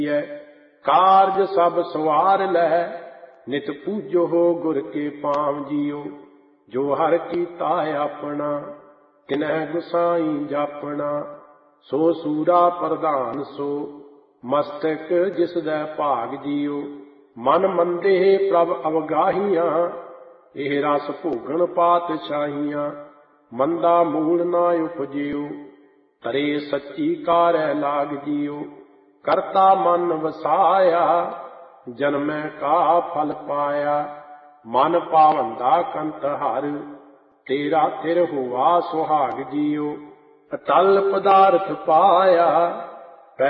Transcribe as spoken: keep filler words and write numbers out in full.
कारज सब सवार लह नित पूजो हो गुर के पाव जियो। जो हर कीता अपना तिनह गुसाई जापना। सो सूरा प्रधान सो मस्तक जिस दै भाग जियो। मन मंदे प्रभ अवगाहियां एह रस भोगन पातशाहियां। मंदा मूल ना उपजियो तरे सच्ची कारੈ लाग जियो। करता मन वसाया जन्मै का फल पाया। मन पावंदा कंत हर तेरा तिर हुआ सुहाग जियो। अटल पदार्थ पाया